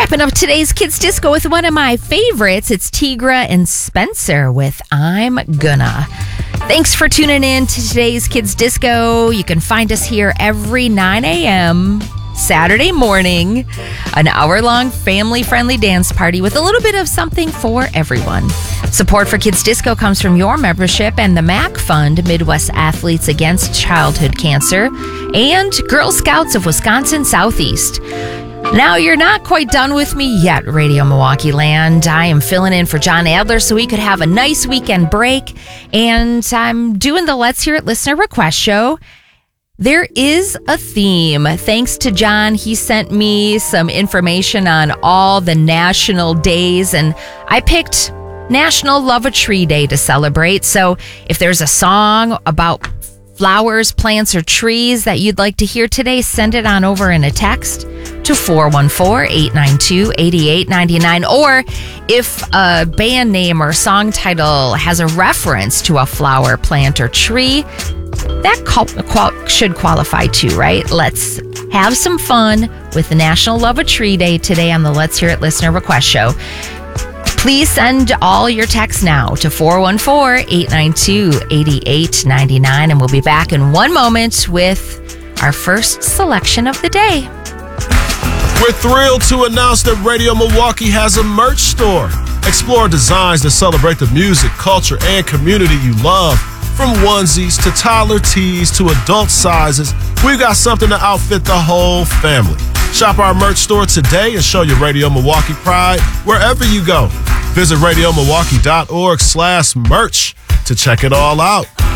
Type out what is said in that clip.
Wrapping up today's Kids Disco with one of my favorites. It's Tigra and Spencer with I'm Gonna. Thanks for tuning in to today's Kids Disco. You can find us here every 9 a.m. Saturday morning, an hour-long family-friendly dance party with a little bit of something for everyone. Support for Kids Disco comes from your membership and the MAC Fund, Midwest Athletes Against Childhood Cancer, and Girl Scouts of Wisconsin Southeast. Now, you're not quite done with me yet, Radio Milwaukee Land. I am filling in for John Adler so he could have a nice weekend break, and I'm doing the Let's Hear It Listener Request Show. There is a theme. Thanks to John, he sent me some information on all the national days, and I picked National Love a Tree Day to celebrate. So if there's a song about flowers, plants, or trees that you'd like to hear today, send it on over in a text to 414-892-8899. Or if a band name or song title has a reference to a flower, plant, or tree, that should qualify too, right? Let's have some fun with the National Love a Tree Day today on the Let's Hear It Listener Request Show. Please send all your texts now to 414-892-8899, and we'll be back in one moment with our first selection of the day. We're thrilled to announce that Radio Milwaukee has a merch store. Explore designs that celebrate the music, culture, and community you love. From onesies to toddler tees to adult sizes, we've got something to outfit the whole family. Shop our merch store today and show your Radio Milwaukee pride wherever you go. Visit radiomilwaukee.org/merch to check it all out.